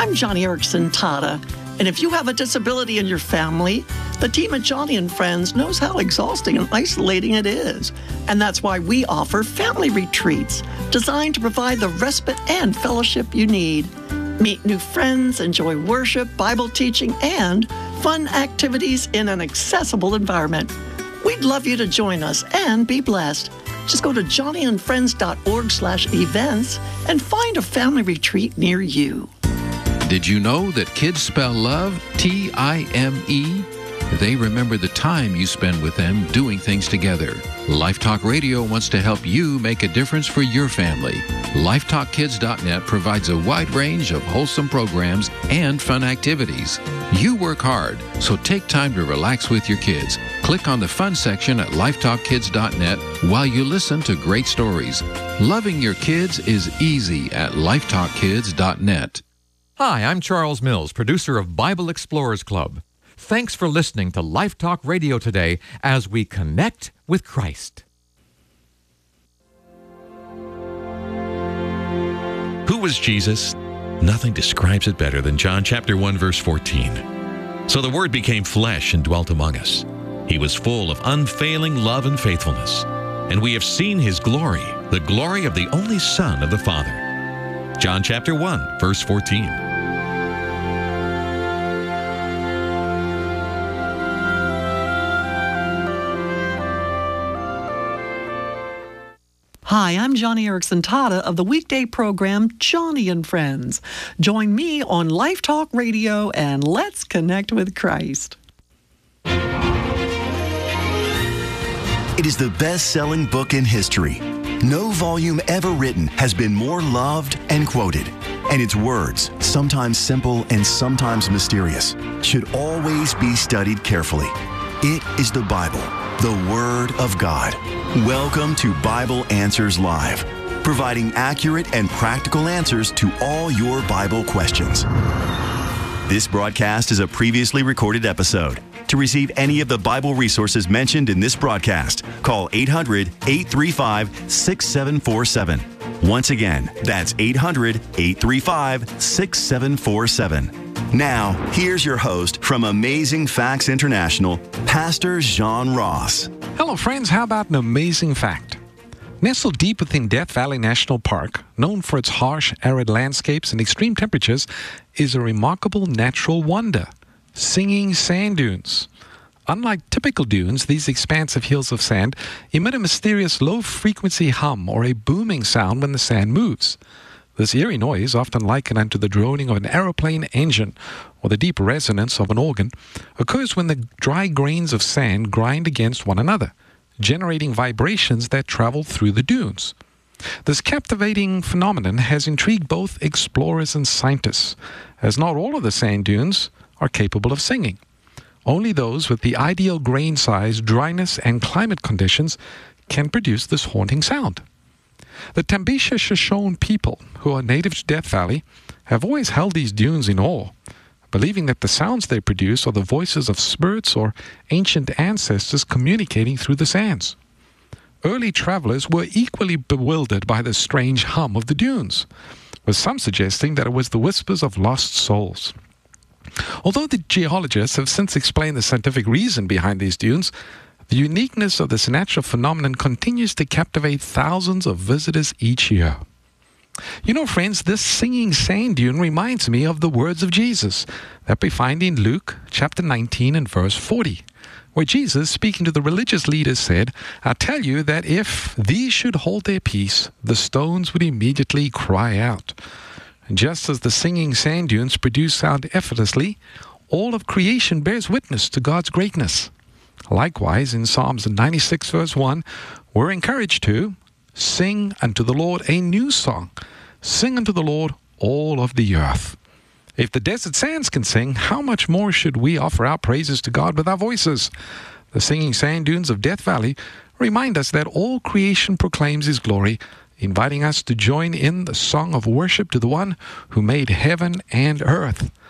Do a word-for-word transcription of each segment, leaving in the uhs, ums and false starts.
I'm Johnny Erickson Tata, and if you have a disability in your family, the team at Johnny and Friends knows how exhausting and isolating it is. And that's why we offer family retreats designed to provide the respite and fellowship you need. Meet new friends, enjoy worship, Bible teaching, and fun activities in an accessible environment. We'd love you to join us and be blessed. Just go to johnnyandfriends.org slash events and find a family retreat near you. Did you know that kids spell love T I M E? They remember the time you spend with them doing things together. Life Talk Radio wants to help you make a difference for your family. life talk kids dot net provides a wide range of wholesome programs and fun activities. You work hard, so take time to relax with your kids. Click on the fun section at life talk kids dot net while you listen to great stories. Loving your kids is easy at life talk kids dot net. Hi, I'm Charles Mills, producer of Bible Explorers Club. Thanks for listening to Life Talk Radio today as we connect with Christ. Who was Jesus? Nothing describes it better than John chapter one, verse fourteen. So the Word became flesh and dwelt among us. He was full of unfailing love and faithfulness. And we have seen His glory, the glory of the only Son of the Father. John chapter one, verse fourteen. Hi, I'm Johnny Erickson Tata of the weekday program Johnny and Friends. Join me on Life Talk Radio and let's connect with Christ. It is the best-selling book in history. No volume ever written has been more loved and quoted. And its words, sometimes simple and sometimes mysterious, should always be studied carefully. It is the Bible, the Word of God. Welcome to Bible Answers Live, providing accurate and practical answers to all your Bible questions. This broadcast is a previously recorded episode. To receive any of the Bible resources mentioned in this broadcast, call eight hundred, eight three five, six seven four seven. Once again, that's eight hundred, eight three five, six seven four seven. Now, here's your host from Amazing Facts International, Pastor John Ross. Hello, friends. How about an amazing fact? Nestled deep within Death Valley National Park, known for its harsh, arid landscapes and extreme temperatures, is a remarkable natural wonder, singing sand dunes. Unlike typical dunes, these expansive hills of sand emit a mysterious low-frequency hum or a booming sound when the sand moves. This eerie noise, often likened unto the droning of an aeroplane engine or the deep resonance of an organ, occurs when the dry grains of sand grind against one another, generating vibrations that travel through the dunes. This captivating phenomenon has intrigued both explorers and scientists, as not all of the sand dunes are capable of singing. Only those with the ideal grain size, dryness, and climate conditions can produce this haunting sound. The Tambisha Shoshone people, who are native to Death Valley, have always held these dunes in awe, believing that the sounds they produce are the voices of spirits or ancient ancestors communicating through the sands. Early travelers were equally bewildered by the strange hum of the dunes, with some suggesting that it was the whispers of lost souls. Although the geologists have since explained the scientific reason behind these dunes, the uniqueness of this natural phenomenon continues to captivate thousands of visitors each year. You know, friends, this singing sand dune reminds me of the words of Jesus that we find in Luke chapter nineteen and verse forty, where Jesus, speaking to the religious leaders, said, "I tell you that if these should hold their peace, the stones would immediately cry out." And just as the singing sand dunes produce sound effortlessly, all of creation bears witness to God's greatness. Likewise, in Psalms ninety-six, verse one, we're encouraged to sing unto the Lord a new song. Sing unto the Lord all of the earth. If the desert sands can sing, how much more should we offer our praises to God with our voices? The singing sand dunes of Death Valley remind us that all creation proclaims His glory, inviting us to join in the song of worship to the one who made heaven and earth.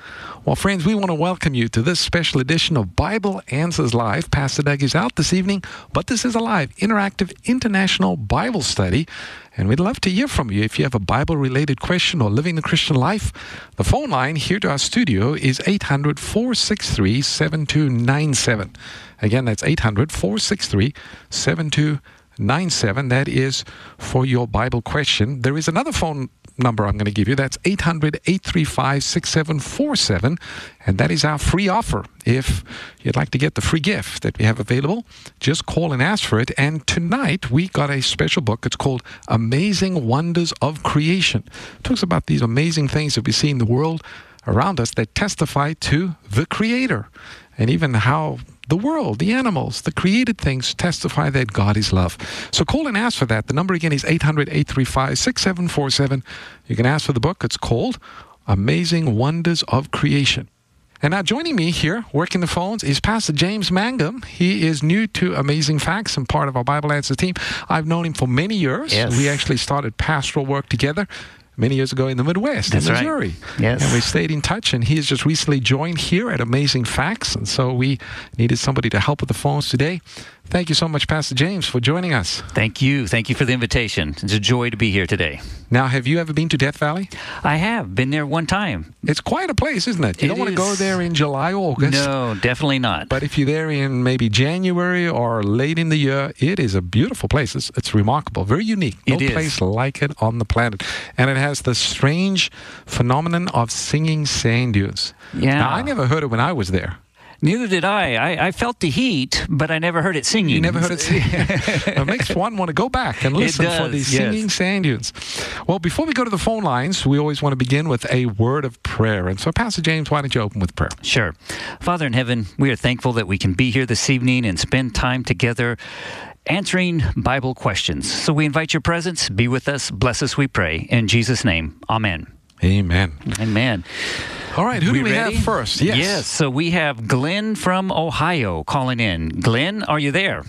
Well, friends, we want to welcome you to this special edition of Bible Answers Live. Pastor Doug is out this evening, but this is a live, interactive, international Bible study. And we'd love to hear from you if you have a Bible-related question or living the Christian life. The phone line here to our studio is eight hundred, four six three, seven two nine seven. Again, that's eight hundred, four six three, seven two nine seven. That is for your Bible question. There is another phone number I'm going to give you. That's eight hundred, eight three five, six seven four seven. And that is our free offer. If you'd like to get the free gift that we have available, just call and ask for it. And tonight, we got a special book. It's called Amazing Wonders of Creation. It talks about these amazing things that we see in the world around us that testify to the Creator. And even how the world, the animals, the created things testify that God is love. So call and ask for that. The number again is eight hundred, eight three five, six seven four seven. You can ask for the book. It's called Amazing Wonders of Creation. And now joining me here, working the phones, is Pastor James Mangum. He is new to Amazing Facts and part of our Bible Answers team. I've known him for many years. Yes. We actually started pastoral work together many years ago in the Midwest, That's in Missouri. Right. Yes. And we stayed in touch, and he has just recently joined here at Amazing Facts, and so we needed somebody to help with the phones today. Thank you so much, Pastor James, for joining us. Thank you. Thank you for the invitation. It's a joy to be here today. Now, have you ever been to Death Valley? I have been there one time. It's quite a place, isn't it? You It don't want to is. go there in July or August. No, definitely not. But if you're there in maybe January or late in the year, it is a beautiful place. It's, it's remarkable, very unique. No It is. place like it on the planet. And it has the strange phenomenon of singing sand dunes. Yeah. Now, I never heard it when I was there. Neither did I. I. I felt the heat, but I never heard it singing. You never heard it sing. It makes one want to go back and It listen does, for these yes. singing sand dunes. Well, before we go to the phone lines, we always want to begin with a word of prayer. And so, Pastor James, why don't you open with prayer? Sure. Father in heaven, we are thankful that we can be here this evening and spend time together answering Bible questions. So we invite your presence. Be with us. Bless us, we pray. In Jesus' name, amen. Amen. Amen. All right, who We do we ready? have first? Yes. Yes. So we have Glenn from Ohio calling in. Glenn, are you there?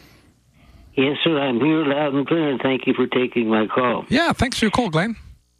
Yes, sir. I'm here loud and clear, and thank you for taking my call. Yeah, thanks for your call, Glenn.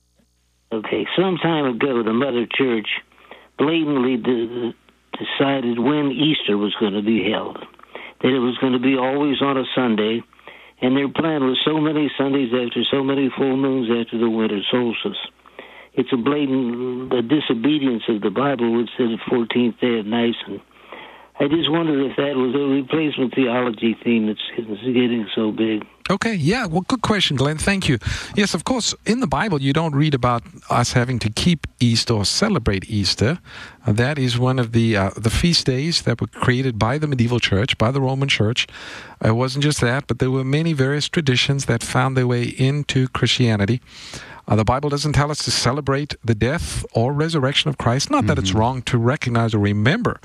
Okay, some time ago, the Mother Church blatantly de- decided when Easter was going to be held, that it was going to be always on a Sunday, and their plan was so many Sundays after so many full moons after the winter solstice. It's a blatant uh, disobedience of the Bible, which said the fourteenth day of Nisan. I just wonder if that was a replacement theology theme that's that's getting so big. Okay, yeah, well, good question, Glenn. Thank you. Yes, of course, in the Bible, you don't read about us having to keep Easter or celebrate Easter. Uh, that is one of the uh, the feast days that were created by the medieval church, by the Roman church. It wasn't just that, but there were many various traditions that found their way into Christianity. Uh, the Bible doesn't tell us to celebrate the death or resurrection of Christ. Not that it's wrong to recognize or remember